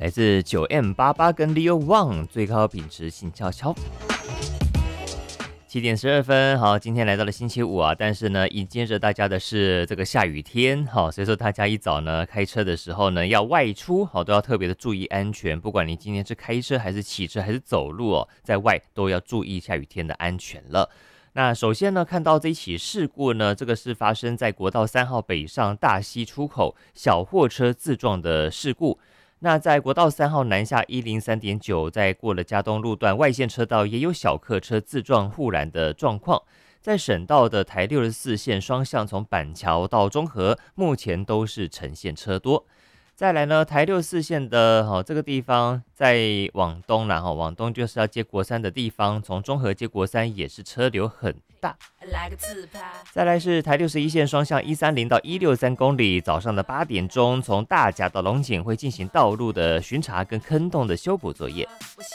来自9M88跟 Leo Wang 最高品质静悄悄。7点12分，好，今天来到了星期五啊，但是呢，迎接着大家的是这个下雨天，好，所以说大家一早呢开车的时候呢，要外出，好，都要特别的注意安全，不管你今天是开车还是骑车还是走路哦，在外都要注意下雨天的安全了。那首先呢，看到这一起事故呢，这个是发生在国道3号北上大溪出口小货车自撞的事故。那在国道3号南下103.9，在过了嘉东路段外线车道，也有小客车自撞护栏的状况。在省道的台64线双向从板桥到中和，目前都是呈现车多。再来呢，台64线的这个地方在往东啦，往东就是要接国三的地方，从中和接国三也是车流很大。再来是台61线双向130到163公里，早上的8点钟，从大甲到龙井会进行道路的巡查跟坑洞的修补作业。